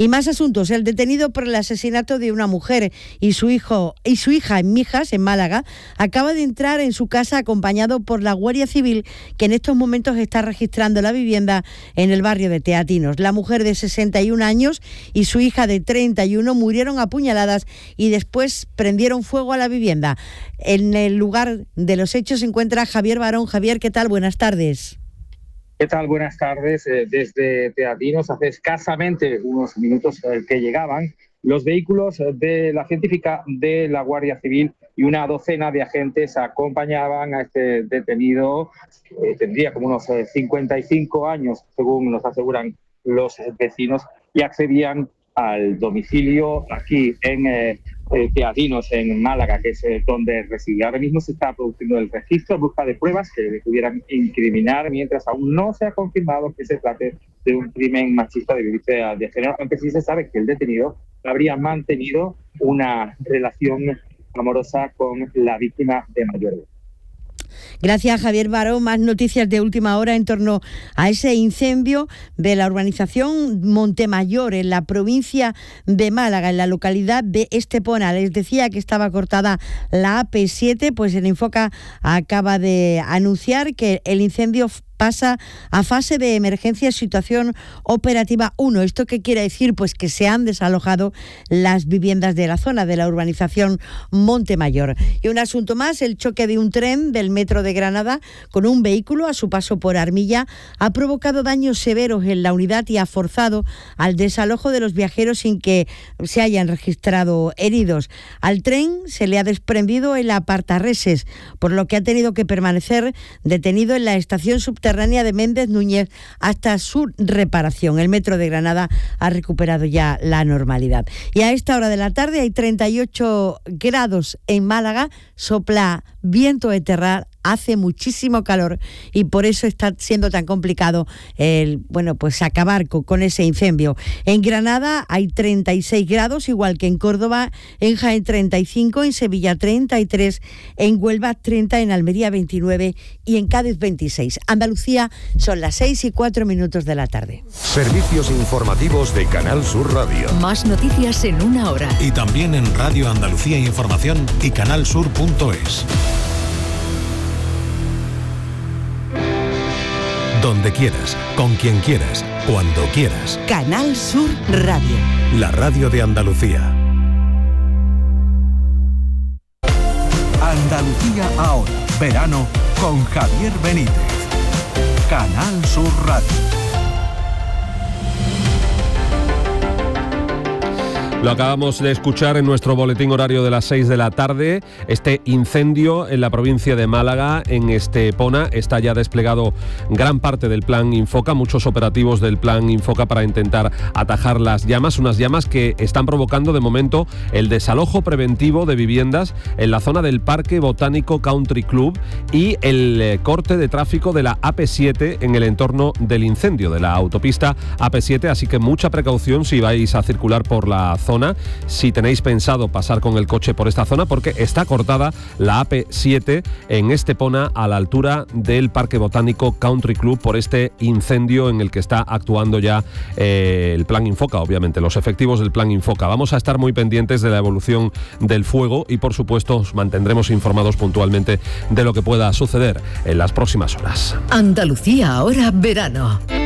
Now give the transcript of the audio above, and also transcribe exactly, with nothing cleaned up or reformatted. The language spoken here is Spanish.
Y más asuntos. El detenido por el asesinato de una mujer y su hijo y su hija en Mijas, en Málaga, acaba de entrar en su casa acompañado por la Guardia Civil, que en estos momentos está registrando la vivienda en el barrio de Teatinos. La mujer de sesenta y un años y su hija de treinta y uno murieron apuñaladas y después prendieron fuego a la vivienda. En el lugar de los hechos se encuentra Javier Barón. Javier, ¿qué tal? Buenas tardes. ¿Qué tal? Buenas tardes. Eh, desde Teatinos, hace escasamente unos minutos eh, que llegaban los vehículos de la científica de la Guardia Civil y una docena de agentes acompañaban a este detenido. Eh, tendría como unos eh, cincuenta y cinco años, según nos aseguran los vecinos, y accedían al domicilio aquí en eh, eh, Teatinos, en Málaga, que es eh, donde reside. Ahora mismo se está produciendo el registro en busca de pruebas que le pudieran incriminar, mientras aún no se ha confirmado que se trate de un crimen machista de violencia de género, aunque sí se sabe que el detenido habría mantenido una relación amorosa con la víctima de mayor edad. Gracias, Javier Barón. Más noticias de última hora en torno a ese incendio de la urbanización Montemayor, en la provincia de Málaga, en la localidad de Estepona. Les decía que estaba cortada la A P siete, pues el Infoca acaba de anunciar que el incendio pasa a fase de emergencia, situación operativa uno. ¿Esto qué quiere decir? Pues que se han desalojado las viviendas de la zona de la urbanización Montemayor. Y un asunto más, el choque de un tren del metro de Granada con un vehículo a su paso por Armilla ha provocado daños severos en la unidad y ha forzado al desalojo de los viajeros sin que se hayan registrado heridos. Al tren se le ha desprendido el apartarreses, por lo que ha tenido que permanecer detenido en la estación subterránea de Méndez Núñez hasta su reparación. El metro de Granada ha recuperado ya la normalidad. Y a esta hora de la tarde hay treinta y ocho grados en Málaga, sopla viento de terral, hace muchísimo calor y por eso está siendo tan complicado el, bueno, pues acabar con, con ese incendio. En Granada hay treinta y seis grados, igual que en Córdoba, en Jaén treinta y cinco, en Sevilla treinta y tres, en Huelva treinta, en Almería veintinueve y en Cádiz veintiséis. Andalucía son las seis y cuatro minutos de la tarde. Servicios informativos de Canal Sur Radio. Más noticias en una hora. Y también en Radio Andalucía Información y canalsur punto es. Donde quieras, con quien quieras, cuando quieras. Canal Sur Radio. La radio de Andalucía. Andalucía ahora. Verano con Javier Benítez. Canal Sur Radio. Lo acabamos de escuchar en nuestro boletín horario de las seis de la tarde. Este incendio en la provincia de Málaga, en Estepona, está ya desplegado gran parte del plan Infoca, muchos operativos del plan Infoca para intentar atajar las llamas, unas llamas que están provocando de momento el desalojo preventivo de viviendas en la zona del Parque Botánico Country Club y el eh, corte de tráfico de la A P siete en el entorno del incendio de la autopista A P siete, así que mucha precaución si vais a circular por la zona. Zona, si tenéis pensado pasar con el coche por esta zona, porque está cortada la A P siete en Estepona a la altura del Parque Botánico Country Club por este incendio en el que está actuando ya eh, el plan Infoca, obviamente, los efectivos del plan Infoca. Vamos a estar muy pendientes de la evolución del fuego y, por supuesto, os mantendremos informados puntualmente de lo que pueda suceder en las próximas horas. Andalucía ahora verano.